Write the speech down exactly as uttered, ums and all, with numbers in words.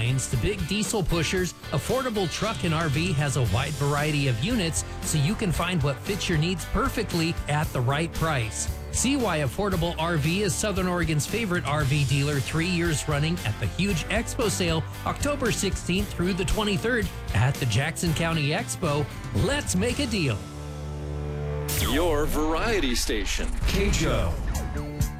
airplanes to big diesel pushers, Affordable Truck and R V has a wide variety of units so you can find what fits your needs perfectly at the right price. See why Affordable R V is Southern Oregon's favorite R V dealer three years running at the huge Expo sale, October sixteenth through the twenty-third at the Jackson County Expo. Let's make a deal. Your variety station, K J O.